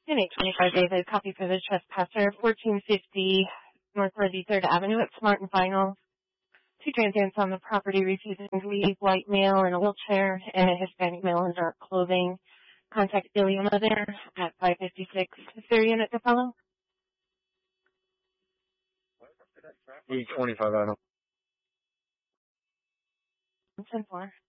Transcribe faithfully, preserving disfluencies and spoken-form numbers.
And eight twenty-five David, copy for the trespasser, fourteen fifty North Worthy third Avenue at Smart and Final. Two transients on the property refusing to leave, white male in a wheelchair and a Hispanic male in dark clothing. Contact Iliona there at five fifty-six. Is there a unit to follow? eight twenty-five Adam. ten four.